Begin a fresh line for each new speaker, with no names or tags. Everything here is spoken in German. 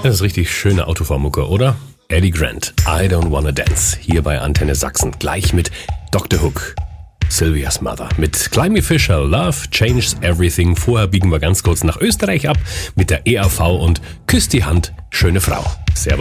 Das ist richtig schöne Autofahrmucke, oder? Eddie Grant, I Don't Wanna Dance, hier bei Antenne Sachsen. Gleich mit Dr. Hook, Sylvia's Mother. Mit Climby Fisher, Love Changes Everything. Vorher biegen wir ganz kurz nach Österreich ab mit der EAV und Küss die Hand, schöne Frau. Servus.